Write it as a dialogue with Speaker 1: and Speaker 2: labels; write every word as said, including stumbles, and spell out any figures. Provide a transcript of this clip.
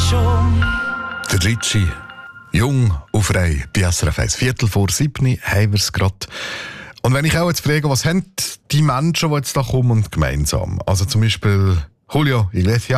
Speaker 1: schon.
Speaker 2: Der Ritchie, jung und frei, bei S R F eins. Viertel vor sieben haben wir es gerade. Und wenn ich auch jetzt frage, was haben die Menschen, die jetzt da kommen, gemeinsam? Also zum Beispiel Julio Iglesias.